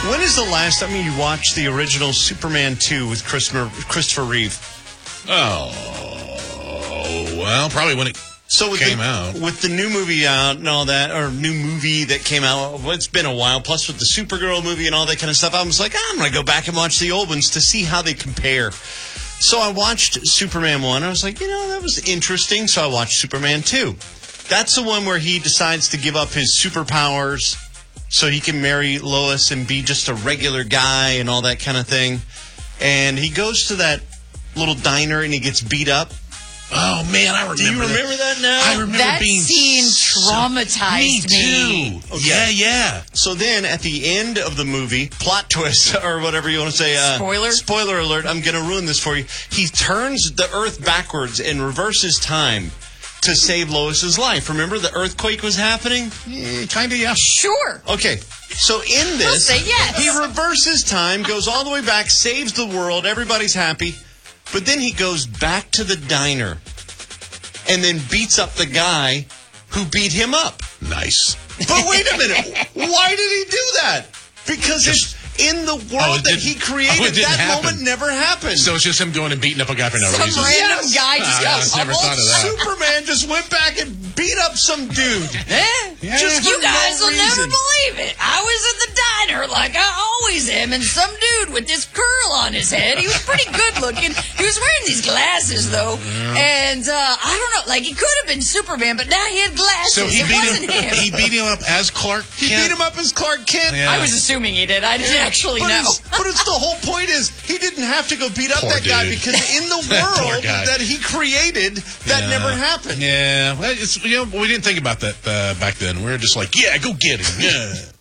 When is the last time you watched the original Superman 2 with Christopher Reeve? Oh, well, probably when it came out. With the new movie out and all that, or new movie that came out, it's been a while, plus with the Supergirl movie and all that kind of stuff, I was like, I'm going to go back and watch the old ones to see how they compare. So I watched Superman 1. I was like, that was interesting. So I watched Superman 2. That's the one where he decides to give up his superpowers so he can marry Lois and be just a regular guy and all that kind of thing. And he goes to that little diner and he gets beat up. Oh, man, I remember Do you remember that now? I remember that being scene traumatized me. Too. Okay. Yeah. So then at the end of the movie, plot twist or whatever you want to say. Spoiler alert. I'm going to ruin this for you. He turns the Earth backwards and reverses time to save Lois's life. Remember the earthquake was happening? Kind of, yeah. Sure. Okay. So in this, I'll say yes. He reverses time, goes all the way back, saves the world, everybody's happy. But then he goes back to the diner and then beats up the guy who beat him up. Nice. But wait a minute. Why did he do that? Because it's in the world that he created. That moment never happened. So it's just him going and beating up a guy for no reason. Some random guy just got never thought of that. Superman just went back and beat up some dude. Just you guys no will never reason. believe it. I was at the diner like I always am, and some dude with this curl on his head. He was pretty good looking. He was wearing these glasses though, and I don't know. Like he could have been Superman, but now he had glasses. So it wasn't him. He beat him up as Clark Kent. He beat him up as Clark Kent. I was assuming he did. I didn't actually know. But it's the whole point is he didn't have to go beat up that guy because in the world that he created, that never happened. Yeah, well, we didn't think about that back then. We were just like, yeah, go get him. Yeah.